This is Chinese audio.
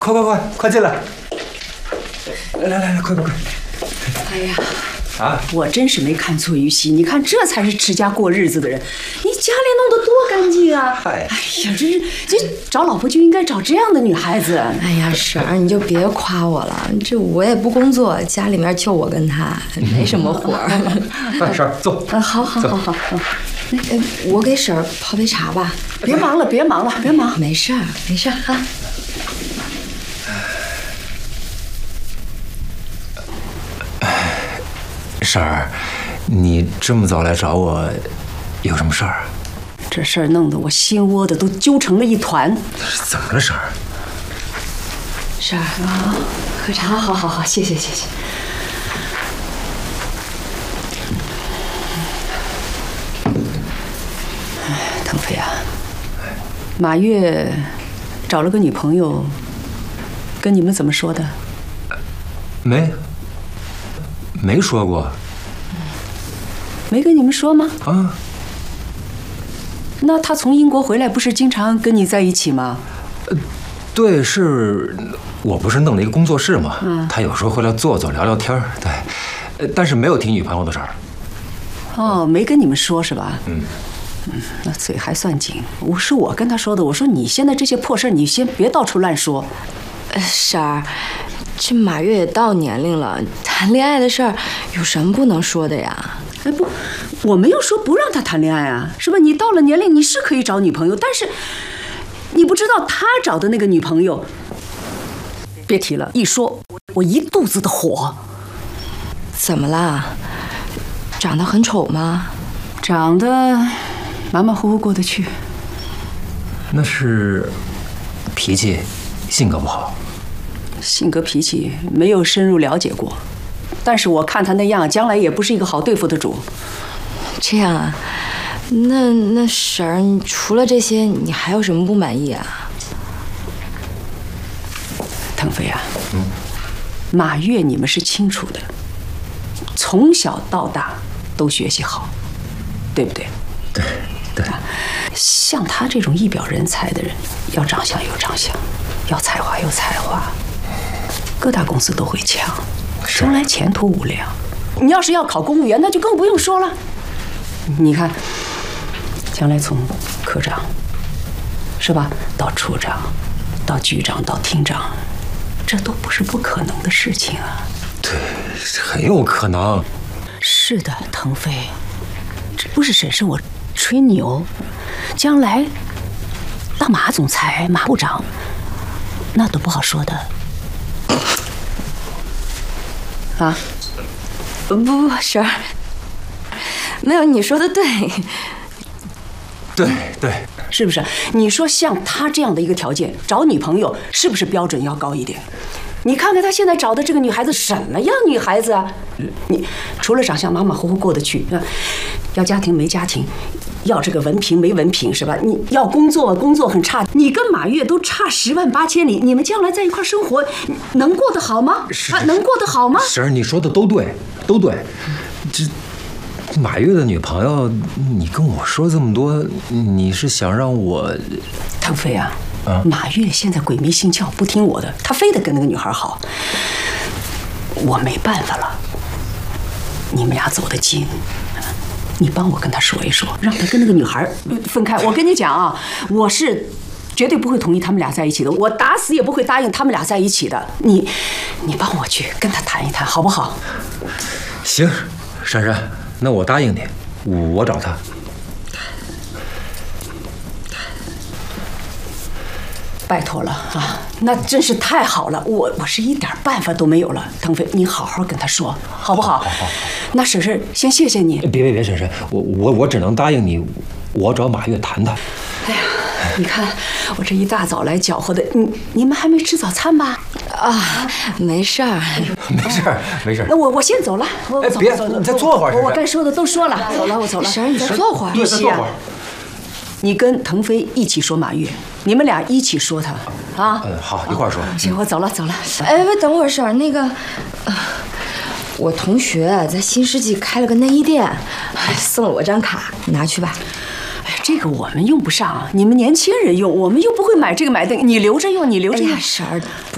快进来！来，快！ 哎呀， 啊！ 我真是没看错于西，你看这才是持家过日子的人，你家里弄得多干净啊！哎呀，这找老婆就应该找这样的女孩子。 哎呀，婶儿，你就别夸我了，这我也不工作，家里面就我跟他，没什么活儿。 来，婶儿坐。 好。 我给婶儿泡杯茶吧。 别忙了， 没事儿啊。 婶儿，你这么早来找我，有什么事儿？ 这事儿弄得我心窝子都揪成了一团。 怎么了，婶儿？ 婶儿啊，喝茶。 好，谢谢。腾飞啊，马月找了个女朋友，跟你们怎么说的？ 没说过。 没跟你们说吗？ 啊。 那他从英国回来，不是经常跟你在一起吗？ 对，我不是弄了一个工作室吗？他有时候会来坐聊聊天，对，但是没有提女朋友的事儿。 哦，没跟你们说是吧？那嘴还算紧。是我跟他说的，我说你现在这些破事你先别到处乱说。 婶儿，这马月也到年龄了，谈恋爱的事儿有什么不能说的呀？ 哎不，我没有说不让他谈恋爱啊，是吧？你到了年龄你是可以找女朋友，但是你不知道他找的那个女朋友，别提了，一说我一肚子的火。 怎么啦？长得很丑吗？ 长得马马虎虎过得去。 那是脾气、性格不好。 性格脾气没有深入了解过，但是我看他那样，将来也不是一个好对付的主。 这样啊？那婶儿，你除了这些，你还有什么不满意啊？ 腾飞啊，马月你们是清楚的，从小到大都学习好，对不对？ 对。 像他这种一表人才的人，要长相有长相，要才华有才华，各大公司都会抢，将来前途无量。你要是要考公务员，那就更不用说了。你看，将来从科长，是吧，到处长，到局长，到厅长，这都不是不可能的事情啊。 对，很有可能。 是的，腾飞，这不是婶婶我吹牛，将来当马总裁、马部长，那都不好说的。啊？ 不，婶儿，没有，你说的对。 对， 是不是？你说像他这样的一个条件，找女朋友是不是标准要高一点？你看看他现在找的这个女孩子什么样女孩子啊？你除了长相马马虎虎过得去，要家庭没家庭，要这个文凭没文凭，是吧？你要工作很差，你跟马月都差10万8千里，你们将来在一块生活，能过得好吗？能过得好吗？ 婶儿，你说的都对。这马月的女朋友，你跟我说这么多，你是想让我？ 腾飞啊！马月现在鬼迷心窍，不听我的，他非得跟那个女孩好，我没办法了。你们俩走得近，你帮我跟他说一说，让他跟那个女孩分开。我跟你讲啊，我是绝对不会同意他们俩在一起的，我打死也不会答应他们俩在一起的。你帮我去跟他谈一谈，好不好？ 行，珊珊，那我答应你，我找他。拜托了啊，那真是太好了，我是一点办法都没有了。腾飞，你好好跟他说，好不好？好。那婶婶先谢谢你。别，婶婶，我只能答应你，我找马月谈谈。哎呀，你看我这一大早来搅和的，你们还没吃早餐吧？ 啊，没事儿， 没事。 那我先走了，我走。 别，你再坐会儿。 我该说的都说了，我走了。 婶儿，你再坐会儿。 对，再坐会儿。 你跟腾飞一起说马月，你们俩一起说他啊。 好，一块儿说。 行，我走了。 哎，等会儿，婶儿，那个，我同学在新世纪开了个内衣店，送了我张卡，你拿去吧。 哎，这个我们用不上，你们年轻人用，我们又不会买这个买那个，你留着用。 哎呀，婶儿，不